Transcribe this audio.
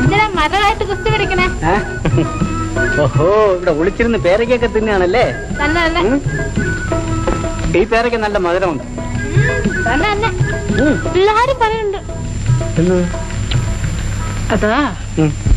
എന്തിനാ മരമായിട്ട് കുസ്തി പിടിക്കണേ? ഓഹോ, ഇവിടെ ഒളിച്ചിരുന്ന് പേരയ്ക്കൊക്കെ തിന്നാണല്ലേ? ഈ പേരയ്ക്ക് നല്ല മധുരമുണ്ട്. എല്ലാരും പറയുന്നുണ്ട്. അതാ